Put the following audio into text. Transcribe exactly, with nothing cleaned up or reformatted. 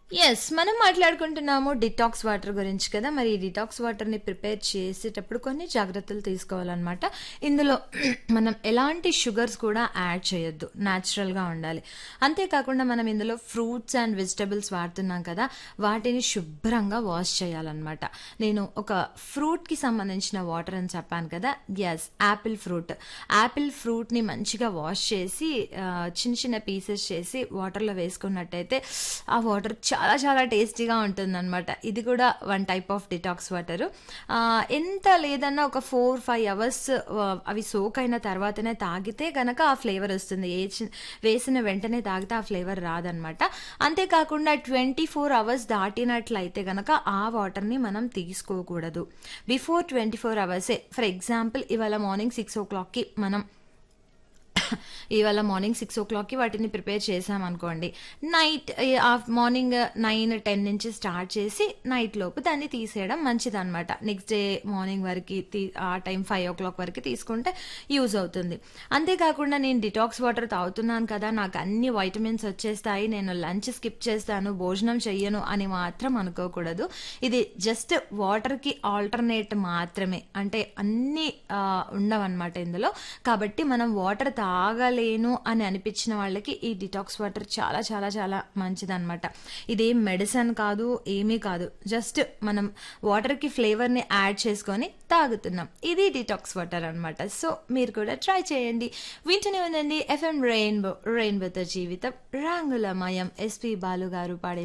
Yes. మనం మాట్లాడుకుంటున్నాము detox water గురించి కదా! మరి ఈ డిటాక్స్ వాటర్‌ని ప్రిపేర్ చేసేటప్పుడు కొన్ని జాగ్రత్తలు తీసుకోవాలనమాట. ఇందులో మనం ఎలాంటి షుగర్స్ కూడా యాడ్ చేయొద్దు. నేచురల్‌గా ఉండాలి. అంతే కాకుండా మనం ఇందులో ఫ్రూట్స్ అండ్ వెజిటబుల్స్ వాడుతున్నాం కదా! వాటిని శుభ్రంగా వాష్ చేయాలనమాట. నేను ఒక ఫ్రూట్‌కి సంబంధించిన వాటర్ అని చెప్పాను కదా! యెస్. Apple fruit. యాపిల్ ఫ్రూట్‌ని మంచిగా వాష్ చేసి ఆహ్, చిన్న చిన్న పీసెస్ చేసి వాటర్‌లో వేసుకున్నట్టయితే ఆ వాటర్ చాలా చాలా టేస్టీగా ఉంటుందనమాట. ఇది కూడా one type of detox water. ఆహ్, ఎంత లేదన్నా ఒక నాలుగు, ఐదు అవర్స్ ఆహ్, అవి సోక్ అయిన తర్వాతనే తాగితే గనక ఆ ఫ్లేవర్ వస్తుంది. ఏచి వేసిన వెంటనే తాగితే ఆ ఫ్లేవర్ రాదనమాట. అంతే కాకుండా ఇరవై నాలుగు అవర్స్ దాటినట్లయితే గనక ఆ వాటర్‌ని మనం తీసుకోకూడదు. బిఫోర్ ఇరవై నాలుగు అవర్సే ఫర్ ఎగ్జాంపుల్ ఇవాళ మార్నింగ్ ఆరుకి మనం ఇవాళ మార్నింగ్ ఆరుకి వాటిని ప్రిపేర్ చేశామనుకోండి. నైట్ ఈ ఆఫ్ మార్నింగ్ తొమ్మిది, పది నుంచి స్టార్ట్ చేసి నైట్ లోపు దాన్ని తీసేయడం మంచిదనమాట. నెక్స్ట్ డే మార్నింగ్ వరకి తీ ఆ టైం ఐదు వరకు తీసుకుంటే యూజ్ అవుతుంది. అంతేకాకుండా నేను డిటాక్స్ వాటర్ తాగుతున్నాను కదా! నాకు అన్ని వైటమిన్స్ వచ్చేస్తాయి. నేను లంచ్ స్కిప్ చేస్తాను, భోజనం చెయ్యను అని మాత్రం అనుకోకూడదు. ఇది జస్ట్ వాటర్‌కి ఆల్టర్‌నేట్ మాత్రమే. అంటే అన్నీ ఆహ్, ఉండవనమాట ఇందులో. కాబట్టి మనం వాటర్ తాగలేను అని అనిపించిన వాళ్ళకి ఈ డిటాక్స్ వాటర్ చాలా చాలా చాలా మంచిదనమాట. ఇదేం మెడిసిన్ కాదు, ఏమీ కాదు. జస్ట్ మనం వాటర్‌కి ఫ్లేవర్‌ని యాడ్ చేసుకొని తాగుతున్నాం. ఇది డిటాక్స్ వాటర్ అనమాట. సో, మీరు కూడా ట్రై చేయండి. వింటూనే ఉండండి ఎఫ్ఎం రెయిన్బో రెయిన్బోతో జీవితం రంగులమయం. ఎస్‌పి బాలు గారు పాడిన